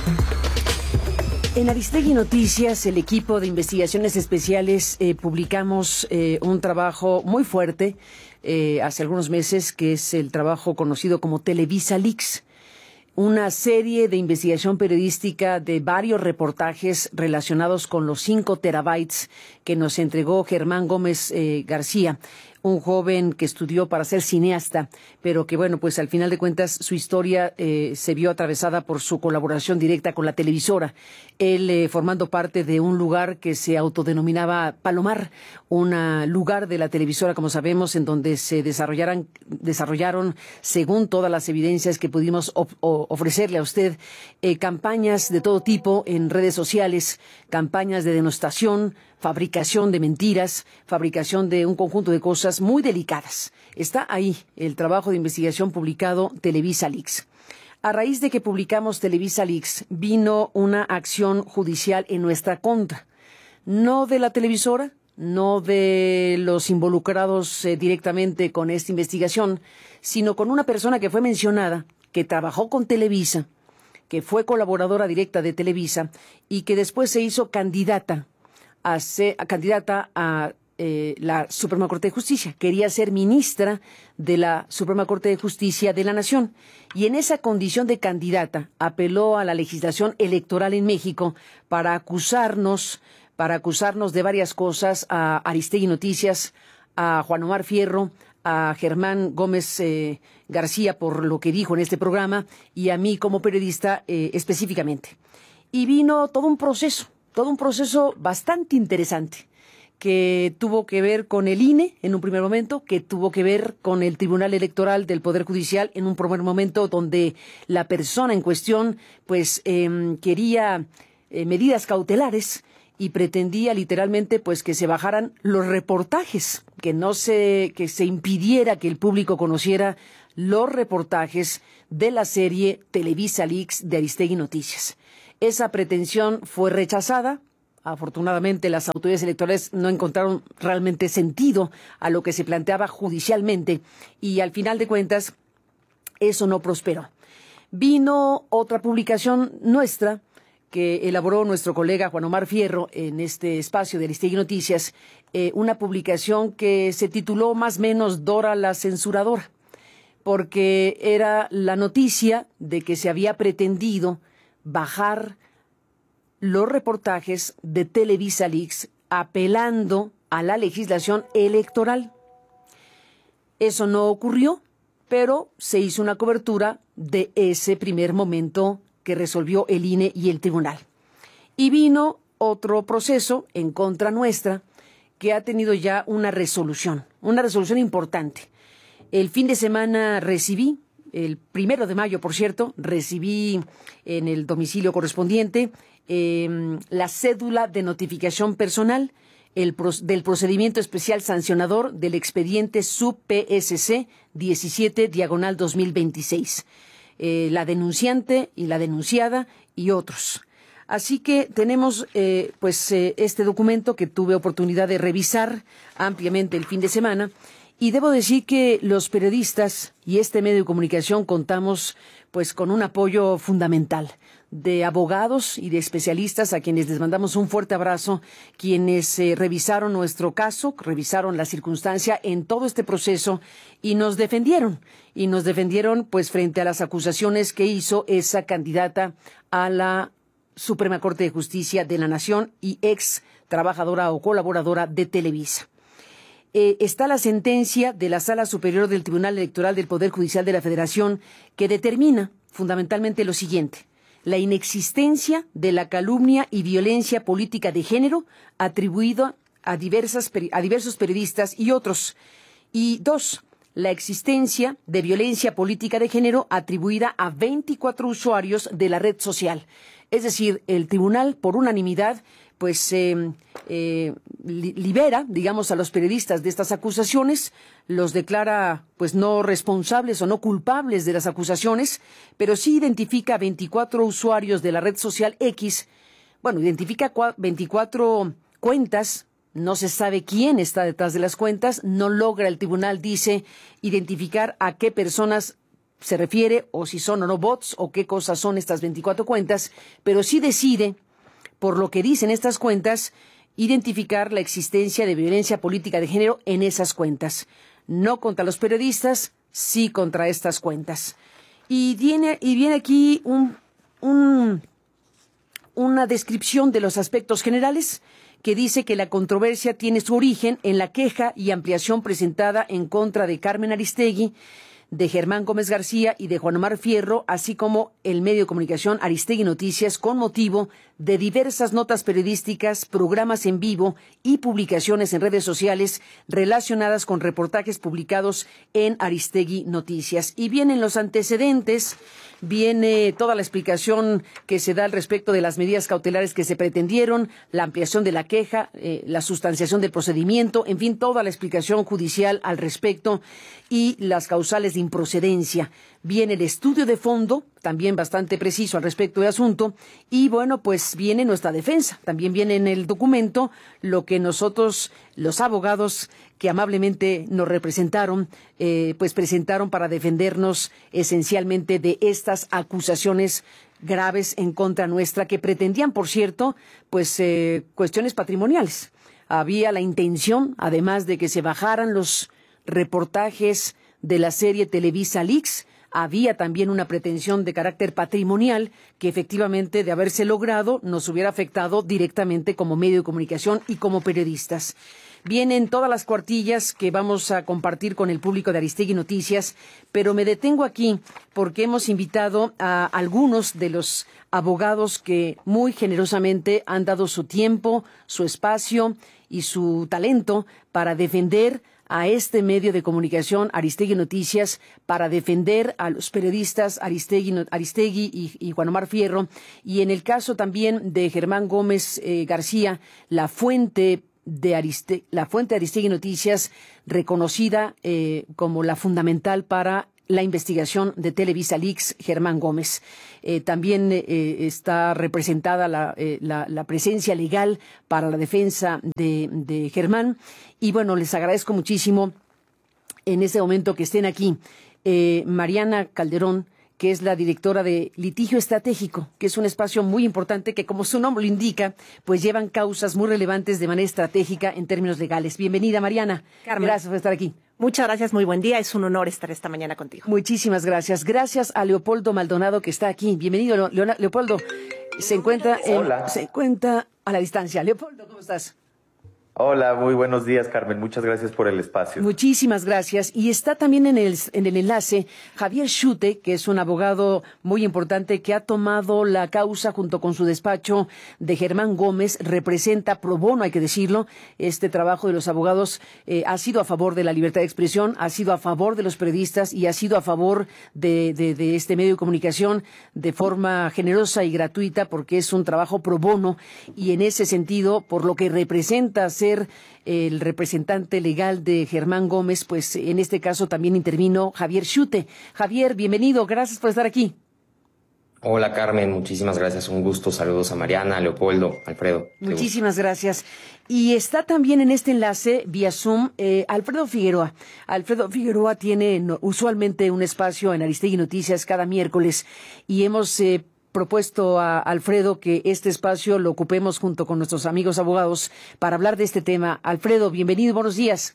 En Aristegui Noticias, el equipo de investigaciones especiales publicamos un trabajo muy fuerte hace algunos meses, que es el trabajo conocido como Televisa Leaks, una serie de investigación periodística de varios reportajes relacionados con los 5 terabytes que nos entregó Germán Gómez García, un joven que estudió para ser cineasta, pero que, bueno, pues al final de cuentas su historia se vio atravesada por su colaboración directa con la televisora. Él formando parte de un lugar que se autodenominaba Palomar, un lugar de la televisora, como sabemos, en donde se desarrollaron, según todas las evidencias que pudimos ofrecerle a usted, campañas de todo tipo en redes sociales, campañas de denostación, fabricación de mentiras, fabricación de un conjunto de cosas muy delicadas. Está ahí el trabajo de investigación publicado Televisa Leaks. A raíz de que publicamos Televisa Leaks, vino una acción judicial en nuestra contra. No de la televisora, no de los involucrados directamente con esta investigación, sino con una persona que fue mencionada, que trabajó con Televisa, que fue colaboradora directa de Televisa y que después se hizo candidata a la Suprema Corte de Justicia. Quería ser ministra de la Suprema Corte de Justicia de la Nación. Y en esa condición de candidata apeló a la legislación electoral en México para acusarnos de varias cosas a Aristegui Noticias, a Juan Omar Fierro, a Germán Gómez García por lo que dijo en este programa y a mí como periodista específicamente. Y vino todo un proceso bastante interesante que tuvo que ver con el INE en un primer momento, que tuvo que ver con el Tribunal Electoral del Poder Judicial en un primer momento, donde la persona en cuestión pues quería medidas cautelares y pretendía literalmente pues que se bajaran los reportajes, que se impidiera que el público conociera los reportajes de la serie Televisa Leaks de Aristegui Noticias. Esa pretensión fue rechazada. Afortunadamente, las autoridades electorales no encontraron realmente sentido a lo que se planteaba judicialmente y, al final de cuentas, eso no prosperó. Vino otra publicación nuestra que elaboró nuestro colega Juan Omar Fierro en este espacio de Aristegui Noticias, una publicación que se tituló más o menos Dora la Censuradora, porque era la noticia de que se había pretendido bajar los reportajes de Televisa Leaks apelando a la legislación electoral. Eso no ocurrió, pero se hizo una cobertura de ese primer momento que resolvió el INE y el tribunal. Y vino otro proceso en contra nuestra que ha tenido ya una resolución importante. El fin de semana recibí, el 1 de mayo, por cierto, recibí en el domicilio correspondiente la cédula de notificación personal del procedimiento especial sancionador del expediente sub-PSC 17/2026. La denunciante y la denunciada y otros. Así que tenemos este documento que tuve oportunidad de revisar ampliamente el fin de semana. Y debo decir que los periodistas y este medio de comunicación contamos pues con un apoyo fundamental de abogados y de especialistas a quienes les mandamos un fuerte abrazo, quienes revisaron nuestro caso, revisaron la circunstancia en todo este proceso y nos defendieron pues frente a las acusaciones que hizo esa candidata a la Suprema Corte de Justicia de la Nación y ex trabajadora o colaboradora de Televisa. Está la sentencia de la Sala Superior del Tribunal Electoral del Poder Judicial de la Federación que determina fundamentalmente lo siguiente: la inexistencia de la calumnia y violencia política de género atribuido a diversos periodistas y otros. Y 2, la existencia de violencia política de género atribuida a 24 usuarios de la red social. Es decir, el tribunal, por unanimidad, pues libera, digamos, a los periodistas de estas acusaciones, los declara pues no responsables o no culpables de las acusaciones, pero sí identifica a 24 usuarios de la red social X. Bueno, identifica 24 cuentas, no se sabe quién está detrás de las cuentas, no logra el tribunal, dice, identificar a qué personas se refiere o si son o no bots o qué cosas son estas 24 cuentas, pero sí decide, por lo que dicen estas cuentas, identificar la existencia de violencia política de género en esas cuentas. No contra los periodistas, sí contra estas cuentas. Y viene aquí una descripción de los aspectos generales que dice que la controversia tiene su origen en la queja y ampliación presentada en contra de Carmen Aristegui, de Germán Gómez García y de Juan Omar Fierro, así como el medio de comunicación Aristegui Noticias, con motivo de diversas notas periodísticas, programas en vivo y publicaciones en redes sociales relacionadas con reportajes publicados en Aristegui Noticias. Y vienen los antecedentes, viene toda la explicación que se da al respecto de las medidas cautelares que se pretendieron, la ampliación de la queja, la sustanciación del procedimiento, en fin, toda la explicación judicial al respecto y las causales de improcedencia. Viene el estudio de fondo, también bastante preciso al respecto del asunto, y bueno, pues viene nuestra defensa. También viene en el documento lo que nosotros, los abogados que amablemente nos representaron, pues presentaron para defendernos esencialmente de estas acusaciones graves en contra nuestra, que pretendían, por cierto, pues cuestiones patrimoniales. Había la intención, además de que se bajaran los reportajes de la serie Televisa Leaks, había también una pretensión de carácter patrimonial que efectivamente, de haberse logrado, nos hubiera afectado directamente como medio de comunicación y como periodistas. Vienen todas las cuartillas que vamos a compartir con el público de Aristegui Noticias, pero me detengo aquí porque hemos invitado a algunos de los abogados que muy generosamente han dado su tiempo, su espacio y su talento para defender a este medio de comunicación, Aristegui Noticias, para defender a los periodistas Aristegui y Juan Omar Fierro, y en el caso también de Germán Gómez García, la fuente de Aristegui Noticias, reconocida como la fundamental para la investigación de Televisa Leaks, Germán Gómez. También está representada la presencia legal para la defensa de Germán. Y bueno, les agradezco muchísimo en este momento que estén aquí. Mariana Calderón, que es la directora de Litigio Estratégico, que es un espacio muy importante que, como su nombre lo indica, pues llevan causas muy relevantes de manera estratégica en términos legales. Bienvenida, Mariana. Carmen, gracias por estar aquí. Muchas gracias, muy buen día. Es un honor estar esta mañana contigo. Muchísimas gracias. Gracias a Leopoldo Maldonado, que está aquí. Bienvenido, Leopoldo. Se encuentra a la distancia. Leopoldo, ¿cómo estás? Hola, muy buenos días, Carmen. Muchas gracias por el espacio. Muchísimas gracias. Y está también en el enlace Javier Schute, que es un abogado muy importante que ha tomado la causa junto con su despacho de Germán Gómez. Representa pro bono, hay que decirlo. Este trabajo de los abogados ha sido a favor de la libertad de expresión, ha sido a favor de los periodistas y ha sido a favor de este medio de comunicación de forma generosa y gratuita, porque es un trabajo pro bono. Y en ese sentido, por lo que representa ser el representante legal de Germán Gómez, pues en este caso también intervino Javier Schute. Javier, bienvenido, gracias por estar aquí. Hola Carmen, muchísimas gracias, un gusto, saludos a Mariana, a Leopoldo, Alfredo. Muchísimas gracias. Y está también en este enlace vía Zoom Alfredo Figueroa. Alfredo Figueroa tiene usualmente un espacio en Aristegui Noticias cada miércoles y hemos propuesto a Alfredo que este espacio lo ocupemos junto con nuestros amigos abogados para hablar de este tema. Alfredo, bienvenido, buenos días.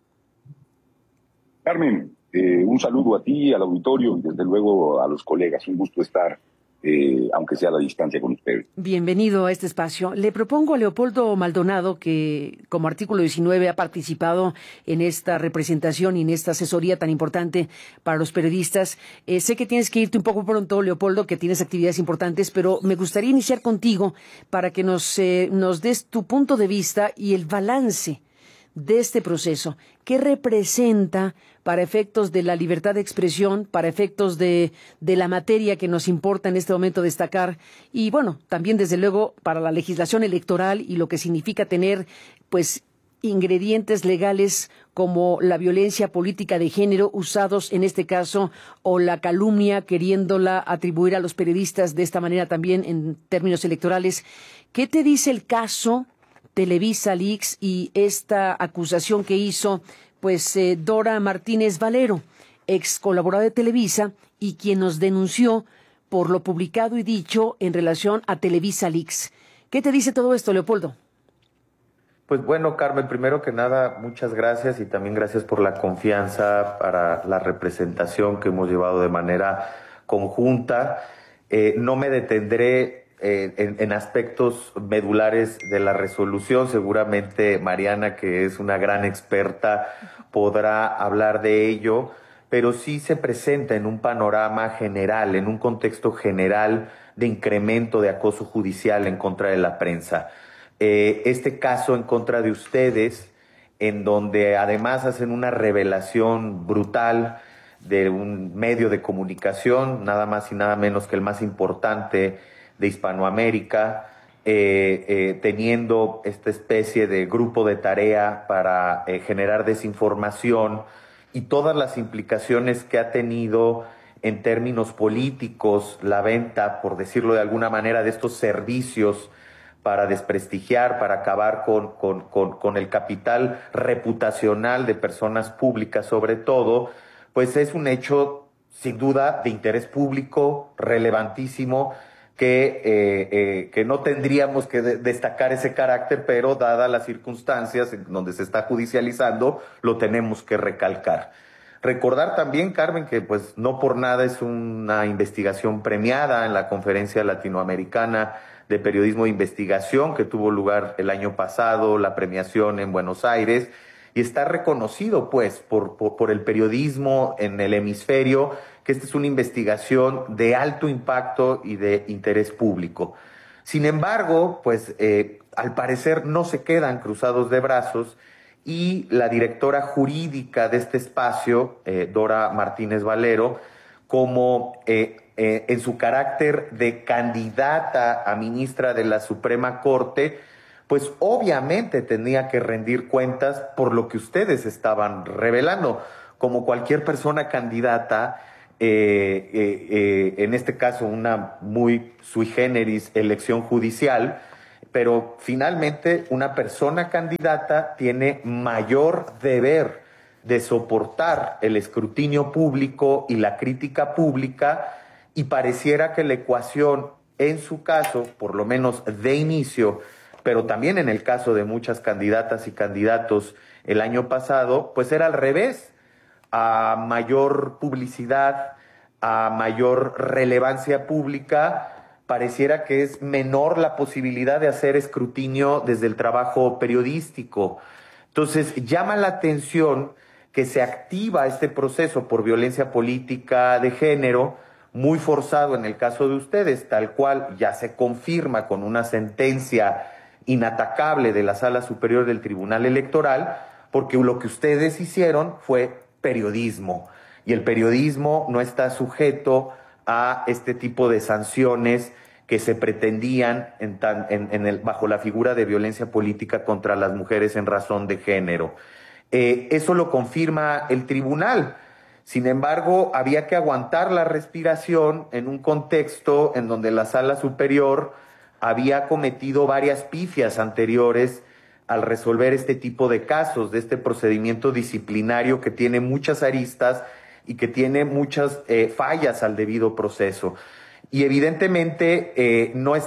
Carmen, un saludo a ti, al auditorio y desde luego a los colegas. Un gusto estar, aunque sea a la distancia, con ustedes. Bienvenido a este espacio. Le propongo a Leopoldo Maldonado, que como artículo 19 ha participado en esta representación y en esta asesoría tan importante para los periodistas. Sé que tienes que irte un poco pronto, Leopoldo, que tienes actividades importantes, pero me gustaría iniciar contigo para que nos des tu punto de vista y el balance de este proceso. ¿Qué representa para efectos de la libertad de expresión, para efectos de la materia que nos importa en este momento destacar? Y bueno, también desde luego para la legislación electoral y lo que significa tener pues ingredientes legales como la violencia política de género usados en este caso, o la calumnia queriéndola atribuir a los periodistas de esta manera también en términos electorales. ¿Qué te dice el caso Televisa Leaks y esta acusación que hizo pues Dora Martínez Valero, ex colaboradora de Televisa y quien nos denunció por lo publicado y dicho en relación a Televisa Leaks. ¿Qué te dice todo esto, Leopoldo? Pues bueno, Carmen, primero que nada, muchas gracias y también gracias por la confianza para la representación que hemos llevado de manera conjunta. No me detendré en aspectos medulares de la resolución. Seguramente Mariana, que es una gran experta, podrá hablar de ello, pero sí se presenta en un panorama general, en un contexto general de incremento de acoso judicial en contra de la prensa. Este caso en contra de ustedes, en donde además hacen una revelación brutal de un medio de comunicación, nada más y nada menos que el más importante de Hispanoamérica, teniendo esta especie de grupo de tarea para generar desinformación y todas las implicaciones que ha tenido en términos políticos la venta, por decirlo de alguna manera, de estos servicios para desprestigiar, para acabar con el capital reputacional de personas públicas sobre todo, pues es un hecho sin duda de interés público relevantísimo que no tendríamos que destacar ese carácter, pero dadas las circunstancias en donde se está judicializando, lo tenemos que recalcar. Recordar también, Carmen, que pues no por nada es una investigación premiada en la Conferencia Latinoamericana de Periodismo de Investigación que tuvo lugar el año pasado, la premiación en Buenos Aires, y está reconocido pues por el periodismo en el hemisferio que esta es una investigación de alto impacto y de interés público. Sin embargo, pues al parecer no se quedan cruzados de brazos y la directora jurídica de este espacio, Dora Martínez Valero, como en su carácter de candidata a ministra de la Suprema Corte, pues obviamente tenía que rendir cuentas por lo que ustedes estaban revelando. Como cualquier persona candidata, en este caso una muy sui generis elección judicial, pero finalmente una persona candidata tiene mayor deber de soportar el escrutinio público y la crítica pública, y pareciera que la ecuación, en su caso, por lo menos de inicio, pero también en el caso de muchas candidatas y candidatos el año pasado, pues era al revés. A mayor publicidad, a mayor relevancia pública, pareciera que es menor la posibilidad de hacer escrutinio desde el trabajo periodístico. Entonces, llama la atención que se activa este proceso por violencia política de género, muy forzado en el caso de ustedes, tal cual ya se confirma con una sentencia inatacable de la Sala Superior del Tribunal Electoral, porque lo que ustedes hicieron fue periodismo, y el periodismo no está sujeto a este tipo de sanciones que se pretendían bajo la figura de violencia política contra las mujeres en razón de género. Eso lo confirma el tribunal. Sin embargo, había que aguantar la respiración en un contexto en donde la Sala Superior había cometido varias pifias anteriores al resolver este tipo de casos, de este procedimiento disciplinario que tiene muchas aristas y que tiene muchas fallas al debido proceso. Y evidentemente no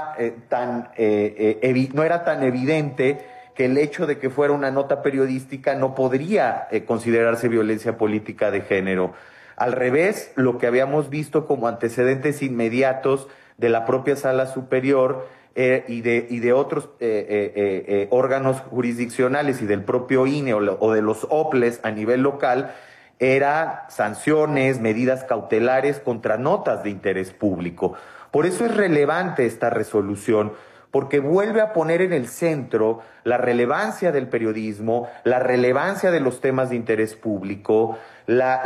era tan evidente que el hecho de que fuera una nota periodística no podría considerarse violencia política de género. Al revés, lo que habíamos visto como antecedentes inmediatos de la propia Sala Superior y de otros órganos jurisdiccionales y del propio INE o de los OPLES a nivel local, era sanciones, medidas cautelares contra notas de interés público. Por eso es relevante esta resolución, porque vuelve a poner en el centro la relevancia del periodismo, la relevancia de los temas de interés público, la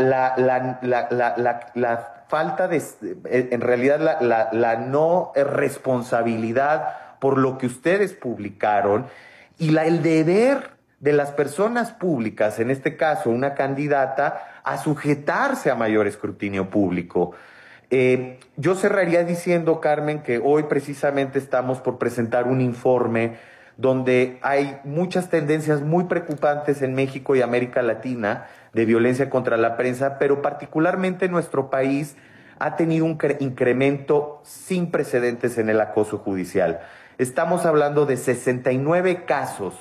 falta de, en realidad, la no responsabilidad por lo que ustedes publicaron y el deber de las personas públicas, en este caso una candidata, a sujetarse a mayor escrutinio público. Yo cerraría diciendo, Carmen, que hoy precisamente estamos por presentar un informe donde hay muchas tendencias muy preocupantes en México y América Latina de violencia contra la prensa, pero particularmente en nuestro país ha tenido un incremento sin precedentes en el acoso judicial. Estamos hablando de 69 casos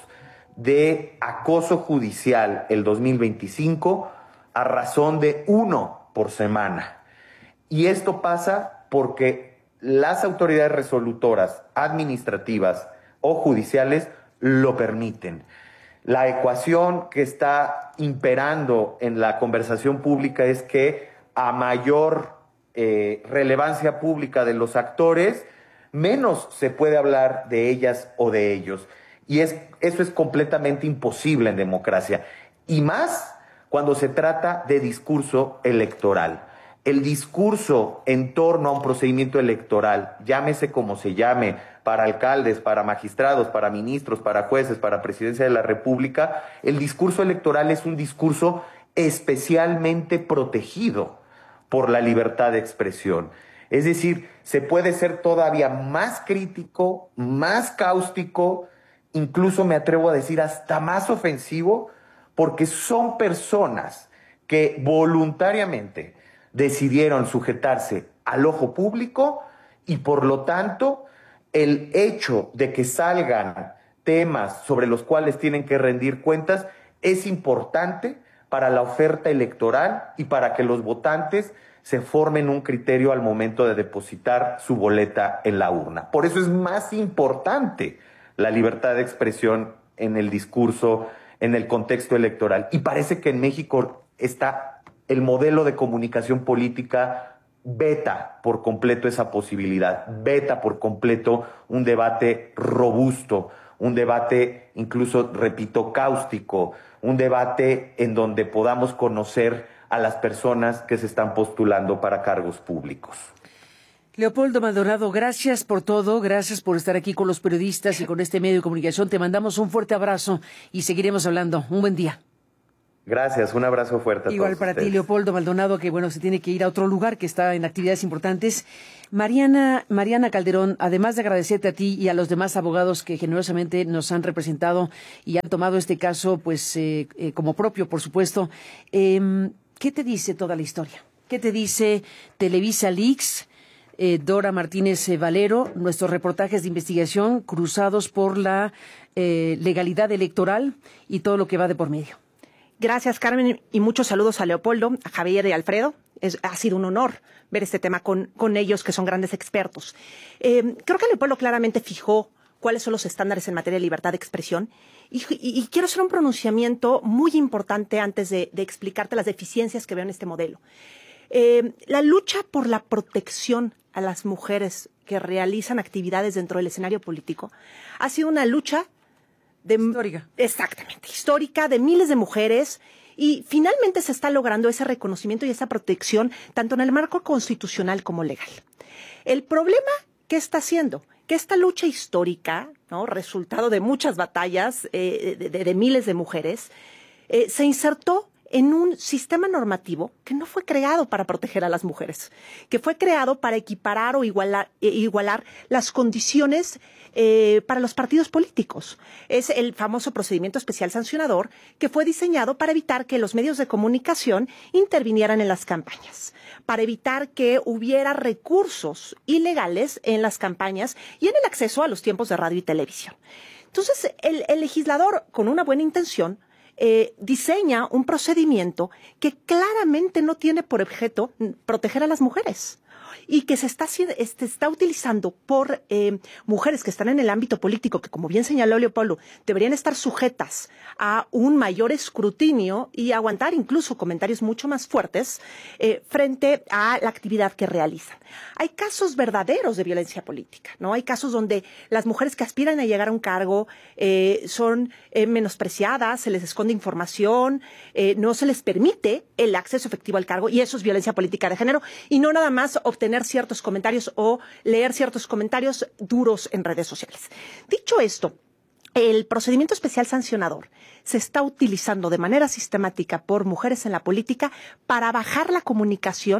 de acoso judicial el 2025 a razón de 1 por semana. Y esto pasa porque las autoridades resolutoras, administrativas o judiciales lo permiten. La ecuación que está imperando en la conversación pública es que a mayor relevancia pública de los actores, menos se puede hablar de ellas o de ellos. Y eso es completamente imposible en democracia. Y más cuando se trata de discurso electoral. El discurso en torno a un procedimiento electoral, llámese como se llame, para alcaldes, para magistrados, para ministros, para jueces, para presidencia de la República, el discurso electoral es un discurso especialmente protegido por la libertad de expresión. Es decir, se puede ser todavía más crítico, más cáustico, incluso me atrevo a decir hasta más ofensivo, porque son personas que voluntariamente decidieron sujetarse al ojo público y por lo tanto el hecho de que salgan temas sobre los cuales tienen que rendir cuentas es importante para la oferta electoral y para que los votantes se formen un criterio al momento de depositar su boleta en la urna. Por eso es más importante la libertad de expresión en el discurso, en el contexto electoral. Y parece que en México está el modelo de comunicación política veta por completo esa posibilidad, veta por completo un debate robusto, un debate incluso, repito, cáustico, un debate en donde podamos conocer a las personas que se están postulando para cargos públicos. Leopoldo Maldonado, gracias por todo, gracias por estar aquí con los periodistas y con este medio de comunicación. Te mandamos un fuerte abrazo y seguiremos hablando. Un buen día. Gracias, un abrazo fuerte a Igual todos para ustedes. ti, Leopoldo Maldonado, que bueno, se tiene que ir a otro lugar, que está en actividades importantes. Mariana Calderón, además de agradecerte a ti y a los demás abogados que generosamente nos han representado y han tomado este caso, pues como propio, por supuesto, ¿qué te dice toda la historia? ¿Qué te dice Televisa Leaks? Dora Martínez Valero, nuestros reportajes de investigación cruzados por la legalidad electoral y todo lo que va de por medio. Gracias, Carmen, y muchos saludos a Leopoldo, a Javier y a Alfredo. Ha sido un honor ver este tema con ellos, que son grandes expertos. Creo que Leopoldo claramente fijó cuáles son los estándares en materia de libertad de expresión y quiero hacer un pronunciamiento muy importante antes de explicarte las deficiencias que veo en este modelo. La lucha por la protección a las mujeres que realizan actividades dentro del escenario político ha sido una lucha histórica. Exactamente, histórica, de miles de mujeres, y finalmente se está logrando ese reconocimiento y esa protección tanto en el marco constitucional como legal. El problema, ¿qué está haciendo? Que esta lucha histórica, ¿no?, resultado de muchas batallas de miles de mujeres, se insertó en un sistema normativo que no fue creado para proteger a las mujeres, que fue creado para equiparar o igualar las condiciones para los partidos políticos. Es el famoso procedimiento especial sancionador que fue diseñado para evitar que los medios de comunicación intervinieran en las campañas, para evitar que hubiera recursos ilegales en las campañas y en el acceso a los tiempos de radio y televisión. Entonces, el legislador, con una buena intención, diseña un procedimiento que claramente no tiene por objeto proteger a las mujeres y que se está utilizando por mujeres que están en el ámbito político, que, como bien señaló Leopoldo, deberían estar sujetas a un mayor escrutinio y aguantar incluso comentarios mucho más fuertes frente a la actividad que realizan. Hay casos verdaderos de violencia política, ¿no? Hay casos donde las mujeres que aspiran a llegar a un cargo son menospreciadas, se les esconde información, no se les permite el acceso efectivo al cargo, y eso es violencia política de género, y no nada más obtener ciertos comentarios o leer ciertos comentarios duros en redes sociales. Dicho esto, el procedimiento especial sancionador se está utilizando de manera sistemática por mujeres en la política para bajar la comunicación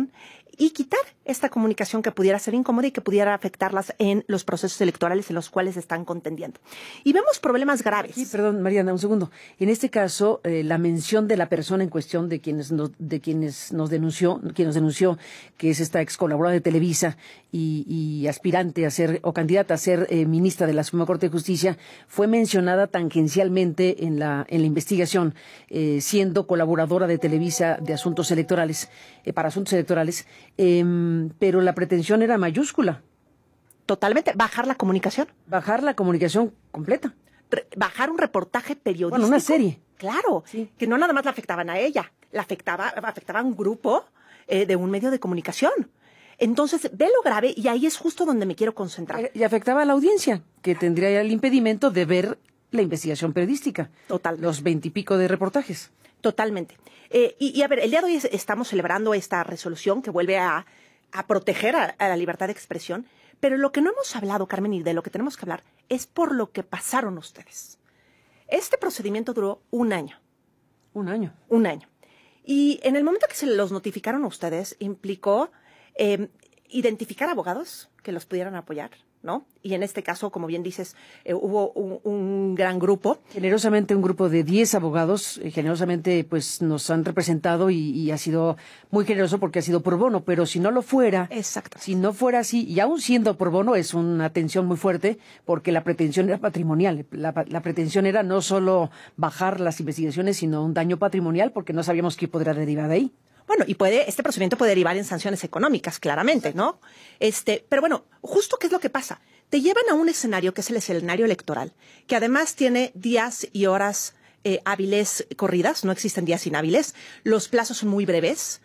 y quitar esta comunicación que pudiera ser incómoda y que pudiera afectarlas en los procesos electorales en los cuales están contendiendo. Y vemos problemas graves. Sí, perdón, Mariana, un segundo. En este caso, la mención de la persona en cuestión de quienes nos denunció, que es esta ex colaboradora de Televisa y aspirante a ser, o candidata a ser ministra de la Suprema Corte de Justicia, fue mencionada tangencialmente en la investigación, siendo colaboradora de Televisa de asuntos electorales, para asuntos electorales, pero la pretensión era mayúscula. Totalmente. Bajar la comunicación. Bajar la comunicación completa. Bajar un reportaje periodístico. Bueno, una serie. Claro, sí. Que no nada más la afectaban a ella, afectaba a un grupo de un medio de comunicación. Entonces, ve lo grave y ahí es justo donde me quiero concentrar. Y afectaba a la audiencia, que tendría el impedimento de ver la investigación periodística. Totalmente. Los 20 y pico de reportajes. Totalmente. Y a ver, el día de hoy estamos celebrando esta resolución que vuelve a proteger a la libertad de expresión, pero lo que no hemos hablado, Carmen, y de lo que tenemos que hablar, es por lo que pasaron ustedes. Este procedimiento duró un año. Un año. Un año. Y en el momento que se los notificaron a ustedes, implicó identificar abogados que los pudieran apoyar, ¿no? Y en este caso, como bien dices, hubo un gran grupo. Generosamente un grupo de 10 abogados, generosamente pues nos han representado y ha sido muy generoso porque ha sido pro bono, pero si no lo fuera, Exacto. si no fuera así, y aún siendo pro bono es una tensión muy fuerte porque la pretensión era patrimonial, la pretensión era no solo bajar las investigaciones, sino un daño patrimonial porque no sabíamos qué podría derivar de ahí. Bueno, y este procedimiento puede derivar en sanciones económicas, claramente, ¿no? Pero bueno, justo ¿qué es lo que pasa? Te llevan a un escenario que es el escenario electoral, que además tiene días y horas hábiles corridas, no existen días inhábiles, los plazos son muy breves,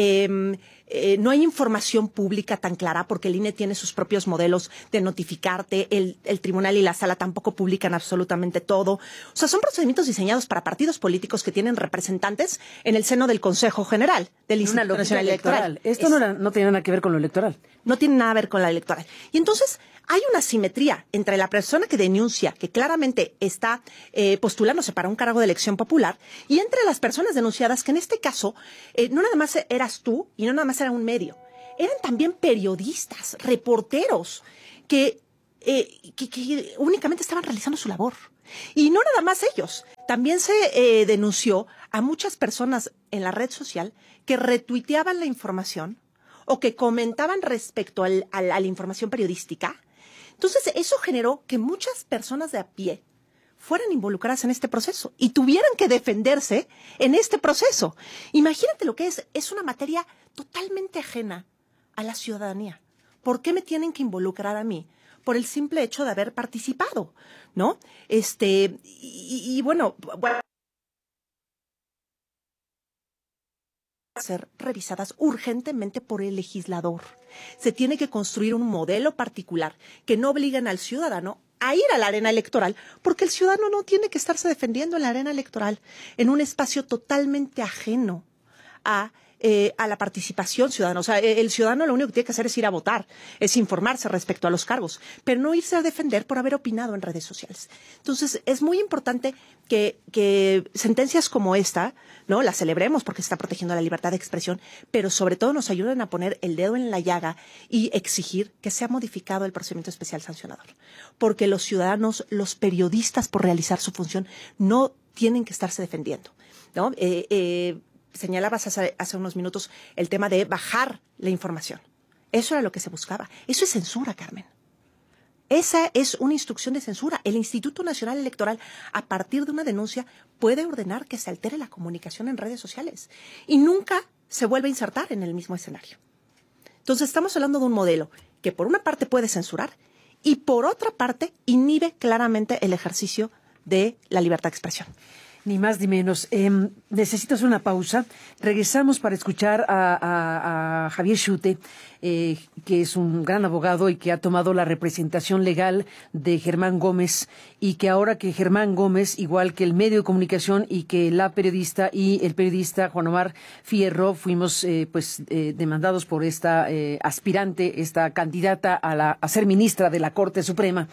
no hay información pública tan clara porque el INE tiene sus propios modelos de notificarte, el tribunal y la sala tampoco publican absolutamente todo. O sea, son procedimientos diseñados para partidos políticos que tienen representantes en el seno del Consejo General del Instituto Nacional Electoral. Esto no tiene nada que ver con lo electoral. No tiene nada que ver con la electoral. Y entonces hay una simetría entre la persona que denuncia, que claramente está postulándose para un cargo de elección popular, y entre las personas denunciadas, que en este caso no nada más eras tú y no nada más era un medio. Eran también periodistas, reporteros, que únicamente estaban realizando su labor. Y no nada más ellos. También se denunció a muchas personas en la red social que retuiteaban la información o que comentaban respecto a la información periodística. Entonces, eso generó que muchas personas de a pie fueran involucradas en este proceso y tuvieran que defenderse en este proceso. Imagínate lo que es una materia totalmente ajena a la ciudadanía. ¿Por qué me tienen que involucrar a mí? Por el simple hecho de haber participado, ¿no? Bueno, ser revisadas urgentemente por el legislador. Se tiene que construir un modelo particular que no obliguen al ciudadano a ir a la arena electoral, porque el ciudadano no tiene que estarse defendiendo en la arena electoral, en un espacio totalmente ajeno a la participación ciudadana. O sea, el ciudadano lo único que tiene que hacer es ir a votar, es informarse respecto a los cargos, pero no irse a defender por haber opinado en redes sociales. Entonces, es muy importante que sentencias como esta, ¿no?, las celebremos porque se está protegiendo la libertad de expresión, pero sobre todo nos ayuden a poner el dedo en la llaga y exigir que sea modificado el procedimiento especial sancionador. Porque los ciudadanos, los periodistas, por realizar su función, no tienen que estarse defendiendo, ¿no? Señalabas hace unos minutos el tema de bajar la información. Eso era lo que se buscaba. Eso es censura, Carmen. Esa es una instrucción de censura. El Instituto Nacional Electoral, a partir de una denuncia, puede ordenar que se altere la comunicación en redes sociales y nunca se vuelve a insertar en el mismo escenario. Entonces, estamos hablando de un modelo que por una parte puede censurar y por otra parte inhibe claramente el ejercicio de la libertad de expresión. Ni más ni menos. Necesito hacer una pausa. Regresamos para escuchar a Javier Schute, que es un gran abogado y que ha tomado la representación legal de Germán Gómez, y que ahora que Germán Gómez, igual que el medio de comunicación y que la periodista y el periodista Juan Omar Fierro, fuimos demandados por esta aspirante, esta candidata a ser ministra de la Corte Suprema.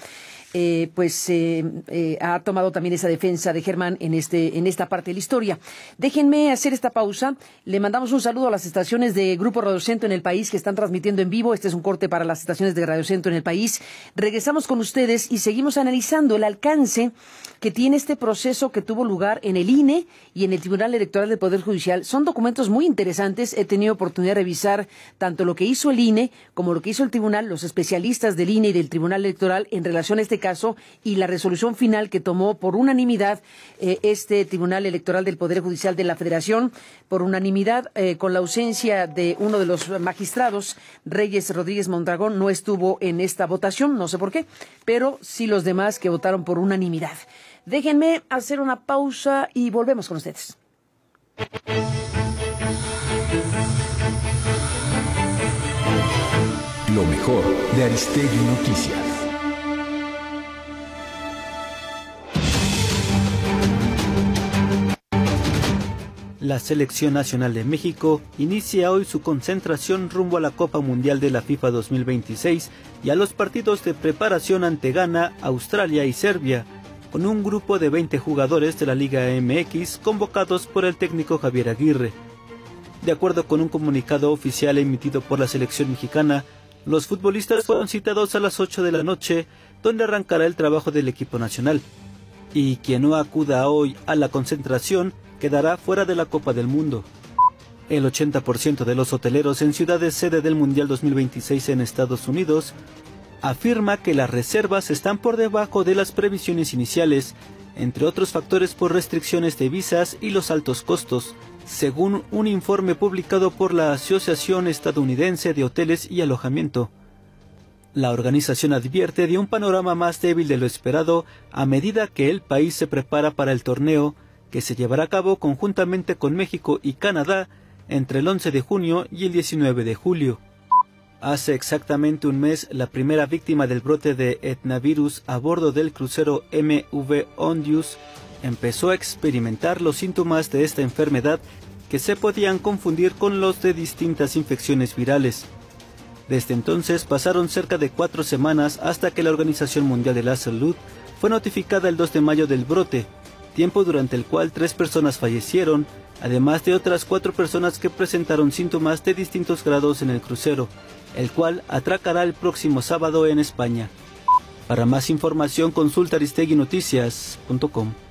ha tomado también esa defensa de Germán en esta parte de la historia. Déjenme hacer esta pausa. Le mandamos un saludo a las estaciones de Grupo Radio Centro en el país que están transmitiendo en vivo. Este es un corte para las estaciones de Radio Centro en el país. Regresamos con ustedes y seguimos analizando el alcance que tiene este proceso que tuvo lugar en el INE y en el Tribunal Electoral del Poder Judicial. Son documentos muy interesantes. He tenido oportunidad de revisar tanto lo que hizo el INE como lo que hizo el Tribunal, los especialistas del INE y del Tribunal Electoral en relación a este caso y la resolución final que tomó por unanimidad este Tribunal Electoral del Poder Judicial de la Federación, por unanimidad con la ausencia de uno de los magistrados, Reyes Rodríguez Mondragón, no estuvo en esta votación, no sé por qué, pero sí los demás que votaron por unanimidad. Déjenme hacer una pausa y volvemos con ustedes. Lo mejor de Aristegui Noticias. La Selección Nacional de México inicia hoy su concentración rumbo a la Copa Mundial de la FIFA 2026 y a los partidos de preparación ante Ghana, Australia y Serbia, con un grupo de 20 jugadores de la Liga MX convocados por el técnico Javier Aguirre. De acuerdo con un comunicado oficial emitido por la selección mexicana, los futbolistas fueron citados a las 8 de la noche, donde arrancará el trabajo del equipo nacional. Y quien no acuda hoy a la concentración quedará fuera de la Copa del Mundo. El 80% de los hoteleros en ciudades sede del Mundial 2026 en Estados Unidos afirma que las reservas están por debajo de las previsiones iniciales, entre otros factores por restricciones de visas y los altos costos, según un informe publicado por la Asociación Estadounidense de Hoteles y Alojamiento. La organización advierte de un panorama más débil de lo esperado a medida que el país se prepara para el torneo, que se llevará a cabo conjuntamente con México y Canadá entre el 11 de junio y el 19 de julio. Hace exactamente un mes, la primera víctima del brote de etnavirus a bordo del crucero MV Ondius empezó a experimentar los síntomas de esta enfermedad que se podían confundir con los de distintas infecciones virales. Desde entonces pasaron cerca de 4 semanas hasta que la Organización Mundial de la Salud fue notificada el 2 de mayo del brote, tiempo durante el cual 3 personas fallecieron, además de otras 4 personas que presentaron síntomas de distintos grados en el crucero, el cual atracará el próximo sábado en España. Para más información consulta aristeguinoticias.com.